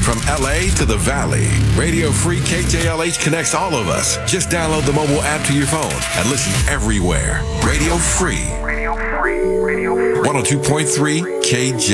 From LA to the Valley, Radio Free KJLH connects all of us. Just download the mobile app to your phone and listen everywhere. Radio Free. Radio Free. Radio Free. 102.3 KJ.